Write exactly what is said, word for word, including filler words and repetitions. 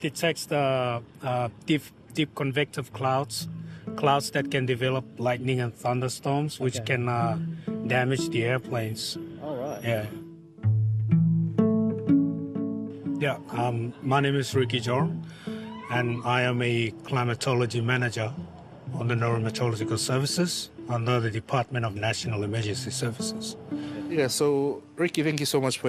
Detects the uh, deep, deep convective clouds, clouds that can develop lightning and thunderstorms, which Okay. can uh, damage the airplanes. All right. Yeah. Yeah. Um, my name is Ricky Jorn, and I am a climatology manager on the Neurometeorological Services under the Department of National Emergency Services. Yeah, so Ricky, thank you so much for